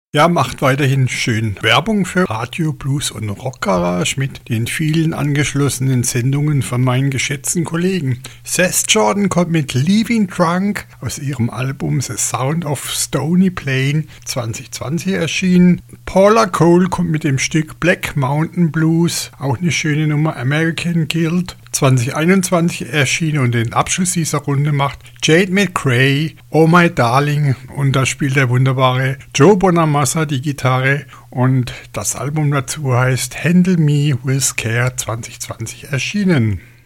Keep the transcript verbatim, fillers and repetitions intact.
Ja, macht weiterhin schön Werbung für Radio Blues und Rock Garage mit den vielen angeschlossenen Sendungen von meinen geschätzten Kollegen. Seth Jordan kommt mit Leaving Drunk aus ihrem Album The Sound of Stony Plain zwanzig zwanzig erschienen. Paula Cole kommt mit dem Stück Black Mountain Blues, auch eine schöne Nummer, American Guild, zwanzig einundzwanzig erschienen, und den Abschluss dieser Runde macht Jade McCrae, Oh My Darling, und da spielt der wunderbare Joe Bonamassa die Gitarre, und das Album dazu heißt Handle Me With Care, zwanzig zwanzig erschienen.